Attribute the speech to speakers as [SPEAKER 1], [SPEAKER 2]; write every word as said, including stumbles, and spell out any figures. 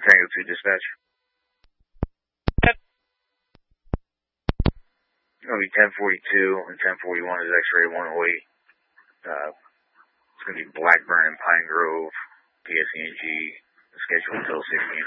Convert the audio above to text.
[SPEAKER 1] Tango two dispatch. It'll be ten forty-two and ten forty-one is X-ray one oh eight. Uh, it's going to be Blackburn and Pine Grove, P S E N G, scheduled until six p m